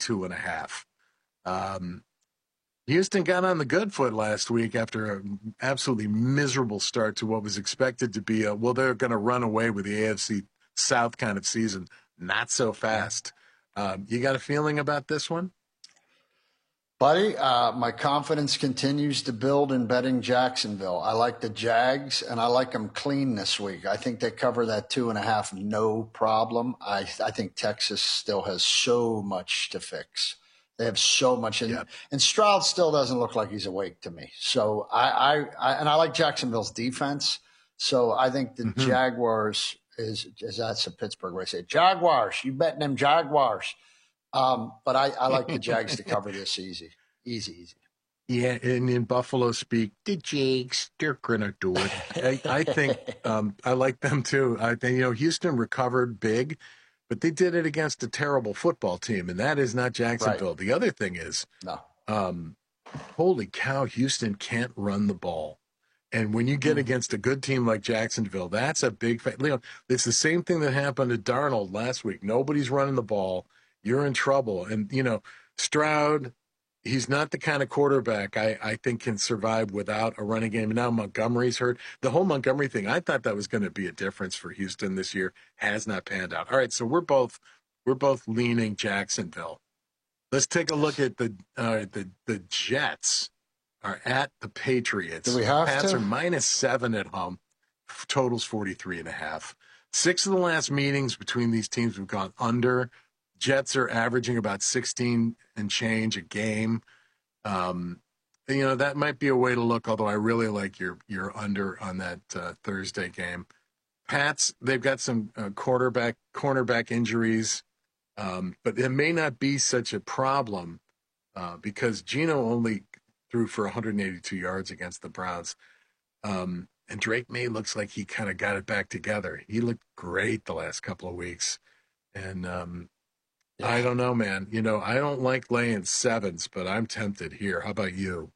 42.5. Houston got on the good foot last week after an absolutely miserable start to what was expected to be they're going to run away with the AFC South kind of season. Not so fast. You got a feeling about this one? Buddy, my confidence continues to build in betting Jacksonville. I like the Jags, and I like them clean this week. I think they cover that 2.5 no problem. I think Texas still has so much to fix. They have so much in, and Stroud still doesn't look like he's awake to me. So I like Jacksonville's defense. So I think the Jaguars is that's a Pittsburgh way to say Jaguars. You betting them Jaguars? But I like the Jags to cover this easy. Yeah, and in Buffalo speak, the Jags, they're gonna do it. I think I like them too. I think Houston recovered big. But they did it against a terrible football team, and that is not Jacksonville. Right. The other thing is, holy cow, Houston can't run the ball. And when you get against a good team like Jacksonville, that's a big it's the same thing that happened to Darnold last week. Nobody's running the ball. You're in trouble. And, Stroud, he's not the kind of quarterback I think can survive without a running game. Now Montgomery's hurt. The whole Montgomery thing, I thought that was going to be a difference for Houston this year. Has not panned out. All right, so we're both leaning Jacksonville. Let's take a look at the Jets are at the Patriots. Do we have Pats to? are -7 at home. Totals 43.5. 6 of the last meetings between these teams have gone under. Jets are averaging about 16 and change a game. That might be a way to look, although I really like your under on that Thursday game. Pats, they've got some cornerback injuries, but it may not be such a problem because Geno only threw for 182 yards against the Browns. And Drake May looks like he kind of got it back together. He looked great the last couple of weeks. And I don't know, man. I don't like laying 7s, but I'm tempted here. How about you?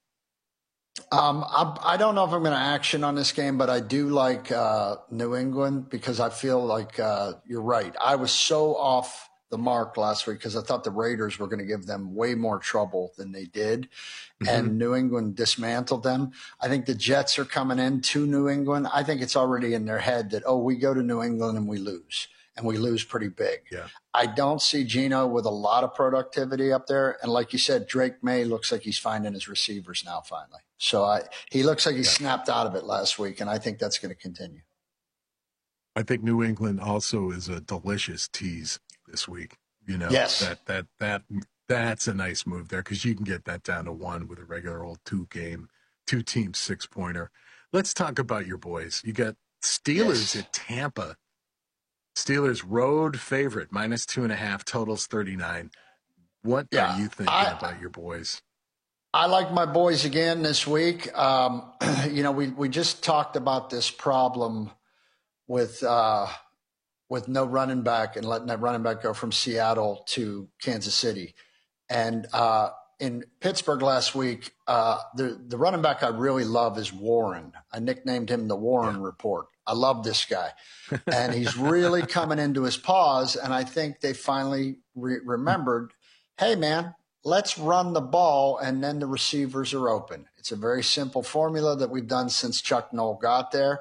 I don't know if I'm going to action on this game, but I do like New England because I feel like you're right. I was so off the mark last week because I thought the Raiders were going to give them way more trouble than they did, and New England dismantled them. I think the Jets are coming into New England. I think it's already in their head that, we go to New England and we lose. And we lose pretty big. Yeah. I don't see Geno with a lot of productivity up there. And like you said, Drake May looks like he's finding his receivers now finally. So he looks like he snapped out of it last week, and I think that's going to continue. I think New England also is a delicious tease this week. Yes. That's a nice move there because you can get that down to 1 with a regular old 2-team 6-pointer. Let's talk about your boys. You got Steelers at Tampa. Steelers road favorite, -2.5, totals 39. What are you thinking about your boys? I like my boys again this week. We just talked about this problem with no running back and letting that running back go from Seattle to Kansas City. And in Pittsburgh last week, the running back I really love is Warren. I nicknamed him the Warren Report. I love this guy. And he's really coming into his paws, and I think they finally remembered, hey, man, let's run the ball, and then the receivers are open. It's a very simple formula that we've done since Chuck Noll got there.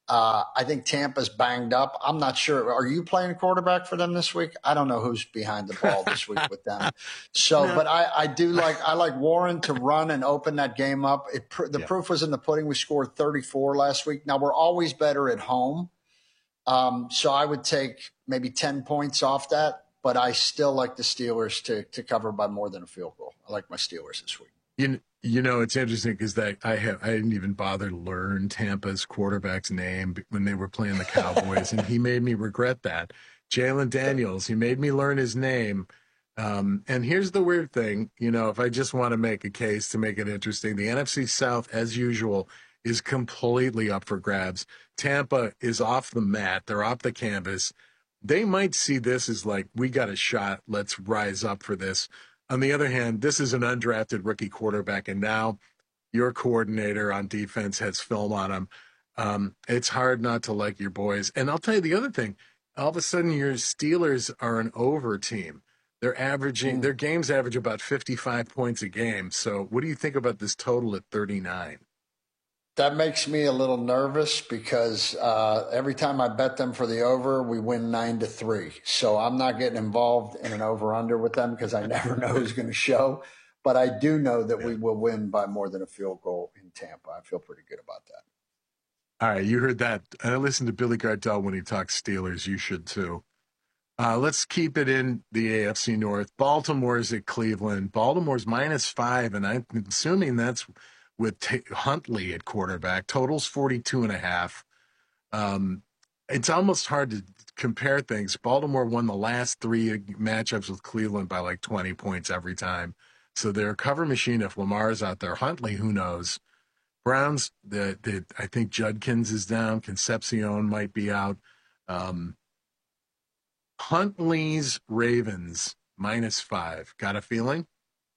I think Tampa's banged up. I'm not sure. Are you playing quarterback for them this week? I don't know who's behind the ball this week with them. So, no. But I like Warren to run and open that game up. The proof was in the pudding. We scored 34 last week. Now, we're always better at home. So I would take maybe 10 points off that, but I still like the Steelers to cover by more than a field goal. I like my Steelers this week. You know, it's interesting because I didn't even bother to learn Tampa's quarterback's name when they were playing the Cowboys, and he made me regret that. Jalen Daniels, he made me learn his name. And here's the weird thing, you know, if I just want to make a case to make it interesting, the NFC South, as usual, is completely up for grabs. Tampa is off the mat. They're off the canvas. They might see this as like, we got a shot. Let's rise up for this. On the other hand, this is an undrafted rookie quarterback, and now your coordinator on defense has film on him. It's hard not to like your boys. And I'll tell you the other thing. All of a sudden, your Steelers are an over team. They're averaging, their games average about 55 points a game. So what do you think about this total at 39? That makes me a little nervous because every time I bet them for the over, we win 9-3. So I'm not getting involved in an over-under with them because I never know who's going to show. But I do know that we will win by more than a field goal in Tampa. I feel pretty good about that. All right, you heard that. I listened to Billy Gardell when he talks Steelers. You should too. Let's keep it in the AFC North. Baltimore's at Cleveland. Baltimore's -5, and I'm assuming that's with Huntley at quarterback. Total's 42.5. It's almost hard to compare things. Baltimore won the last 3 matchups with Cleveland by like 20 points every time. So they're a cover machine if Lamar's out there. Huntley, who knows? Browns, I think Judkins is down. Concepcion might be out. Huntley's Ravens, -5. Got a feeling?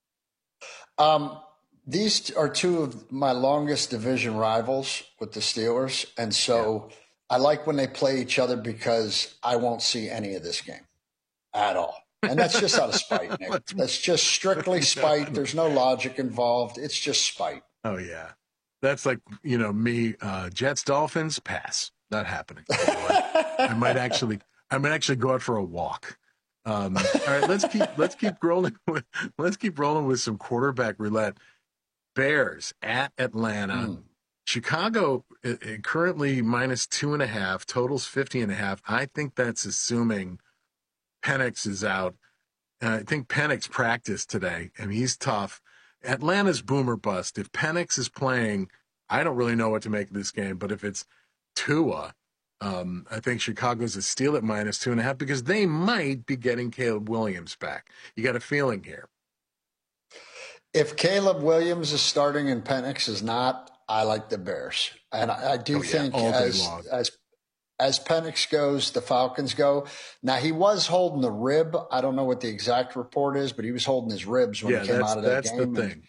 These are 2 of my longest division rivals with the Steelers. And so I like when they play each other because I won't see any of this game at all. And that's just out of spite, Nick. That's just strictly spite. There's no logic involved. It's just spite. Oh, yeah. That's like, you know, me, Jets, Dolphins, pass. Not happening. I might actually go out for a walk. All right, let's keep rolling with some quarterback roulette. Bears at Atlanta. Chicago currently -2.5. Totals 50.5. I think that's assuming Penix is out. I think Penix practiced today, and he's tough. Atlanta's boomer bust. If Penix is playing, I don't really know what to make of this game, but if it's Tua, I think Chicago's a steal at -2.5 because they might be getting Caleb Williams back. You got a feeling here. If Caleb Williams is starting and Penix is not, I like the Bears. And I do think as Penix goes, the Falcons go. Now, he was holding the rib. I don't know what the exact report is, but he was holding his ribs when he came out of that game. That's the thing.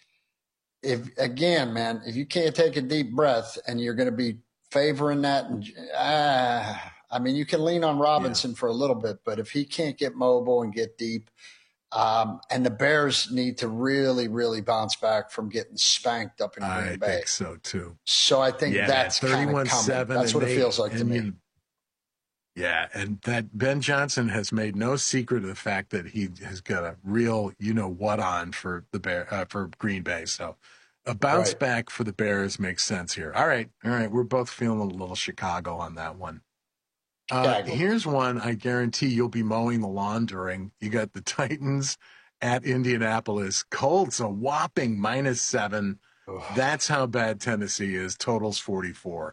If you can't take a deep breath and you're going to be favoring that, I mean, you can lean on Robinson for a little bit, but if he can't get mobile and get deep, and the Bears need to really, really bounce back from getting spanked up in Green Bay. I think so, too. So I think that's kind of coming. That's what it feels like to me. And that Ben Johnson has made no secret of the fact that he has got a real you-know-what on for for Green Bay. So a bounce back for the Bears makes sense here. All right. We're both feeling a little Chicago on that one. Here's one I guarantee you'll be mowing the lawn during. You got the Titans at Indianapolis. Colts a whopping -7. That's how bad Tennessee is. Totals 44.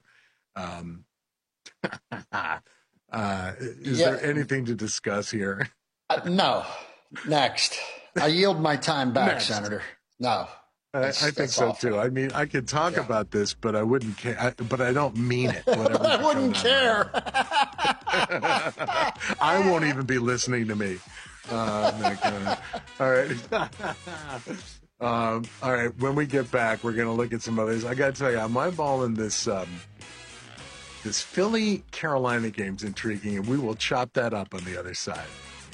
Is there anything to discuss here? No. Next. I yield my time back, Senator. No. I think so, too. I mean, I could talk about this, but I wouldn't care. But I don't mean it. I wouldn't care. I won't even be listening to me. All right. All right, when we get back, we're going to look at some others. I got to tell you, I'm eyeballing this this Philly-Carolina game's intriguing, and we will chop that up on the other side.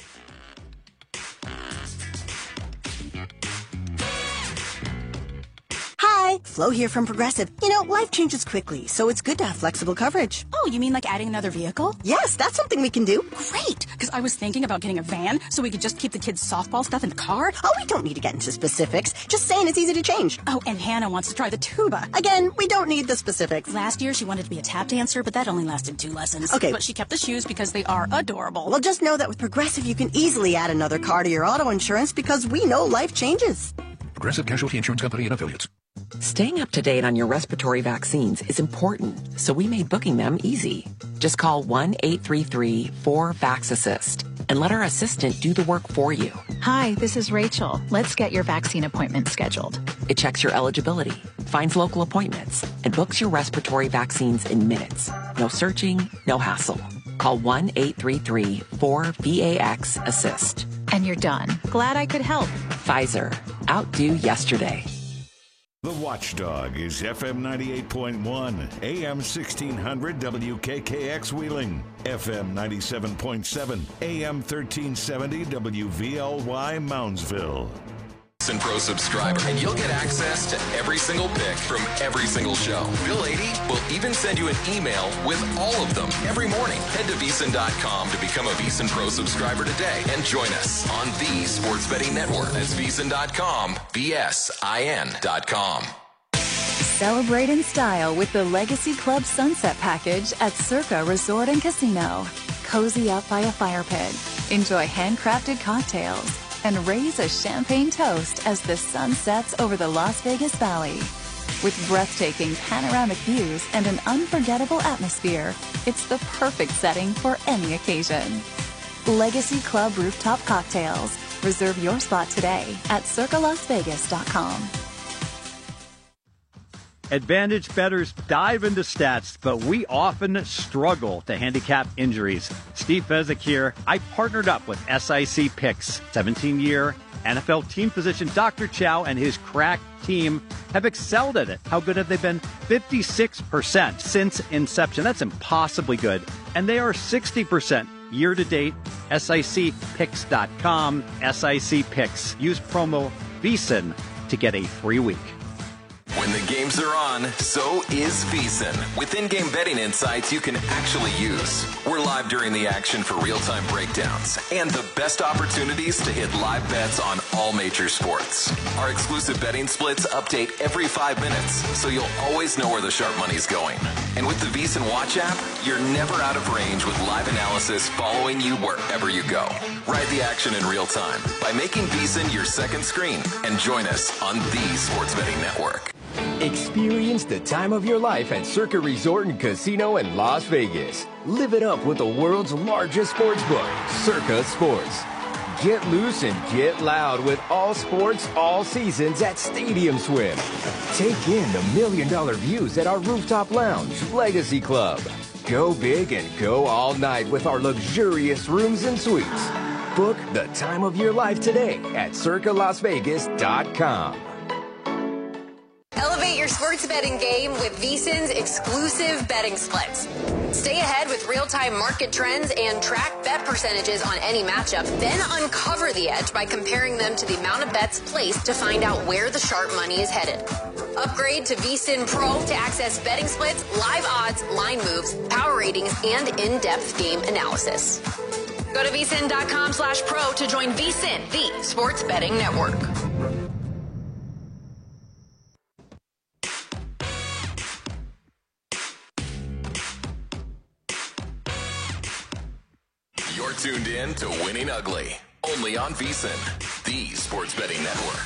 Hi, Flo here from Progressive. You know, life changes quickly, so it's good to have flexible coverage. Oh, you mean like adding another vehicle? Yes, that's something we can do. Great, because I was thinking about getting a van so we could just keep the kids' softball stuff in the car. Oh, we don't need to get into specifics. Just saying it's easy to change. Oh, and Hannah wants to try the tuba. Again, we don't need the specifics. Last year, she wanted to be a tap dancer, but that only lasted 2 lessons. Okay. But she kept the shoes because they are adorable. Well, just know that with Progressive, you can easily add another car to your auto insurance because we know life changes. Progressive Casualty Insurance Company and Affiliates. Staying up to date on your respiratory vaccines is important, so we made booking them easy. Just call 1-833-4-VAX-ASSIST and let our assistant do the work for you. Hi, this is Rachel. Let's get your vaccine appointment scheduled. It checks your eligibility, finds local appointments, and books your respiratory vaccines in minutes. No searching, no hassle. Call 1-833-4-VAX-ASSIST. And you're done. Glad I could help. Pfizer. Outdo yesterday. The Watchdog is FM 98.1, AM 1600 WKKX Wheeling, FM 97.7, AM 1370 WVLY Moundsville. VEASAN Pro subscriber, and you'll get access to every single pick from every single show. Bill 80 will even send you an email with all of them every morning. Head to VEASAN.com to become a VEASAN Pro subscriber today and join us on the Sports Betting Network. That's VEASAN.com, VSIN.com. Celebrate in style with the Legacy Club Sunset Package at Circa Resort and Casino. Cozy up by a fire pit. Enjoy handcrafted cocktails and raise a champagne toast as the sun sets over the Las Vegas Valley. With breathtaking panoramic views and an unforgettable atmosphere, it's the perfect setting for any occasion. Legacy Club Rooftop Cocktails. Reserve your spot today at circalasvegas.com. Advantage bettors dive into stats, but we often struggle to handicap injuries. Steve Fezzik here. I partnered up with SIC Picks. 17-year NFL team physician Dr. Chow and his crack team have excelled at it. How good have they been? 56% since inception. That's impossibly good. And they are 60% year-to-date. SICPicks.com. SIC Picks. Use promo VEASAN to get a free week. When the games are on, so is VEASAN. With in-game betting insights you can actually use. We're live during the action for real-time breakdowns and the best opportunities to hit live bets on all major sports. Our exclusive betting splits update every 5 minutes, so you'll always know where the sharp money's going. And with the VEASAN Watch app, you're never out of range with live analysis following you wherever you go. Ride the action in real time by making VEASAN your second screen and join us on the Sports Betting Network. Experience the time of your life at Circa Resort and Casino in Las Vegas. Live it up with the world's largest sports book, Circa Sports. Get loose and get loud with all sports, all seasons at Stadium Swim. Take in the $1 million views at our rooftop lounge, Legacy Club. Go big and go all night with our luxurious rooms and suites. Book the time of your life today at circalasvegas.com. Elevate your sports betting game with VEASAN's exclusive betting splits. Stay ahead with real-time market trends and track bet percentages on any matchup. Then uncover the edge by comparing them to the amount of bets placed to find out where the sharp money is headed. Upgrade to VEASAN Pro to access betting splits, live odds, line moves, power ratings, and in-depth game analysis. Go to VEASAN.com/pro to join VEASAN, the sports betting network. You're tuned in to Winning Ugly, only on VEASAN, the sports betting network.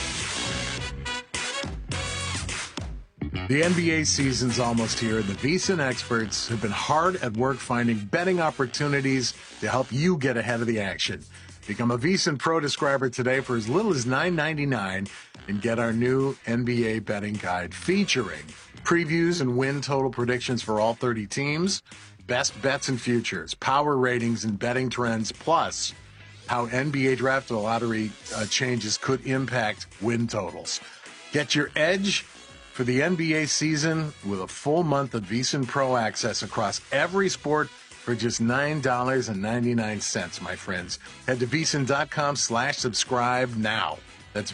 The NBA season's almost here, and the VEASAN experts have been hard at work finding betting opportunities to help you get ahead of the action. Become a VEASAN Pro subscriber today for as little as $9.99 and get our new NBA betting guide featuring previews and win total predictions for all 30 teams, best bets and futures, power ratings and betting trends, plus how NBA draft and lottery changes could impact win totals. Get your edge for the NBA season with a full month of VEASAN Pro access across every sport for just $9.99, my friends. Head to VEASAN.com/subscribe now. That's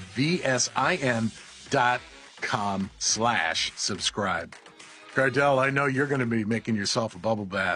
VSIN.com/subscribe. Gardell, I know you're going to be making yourself a bubble bath.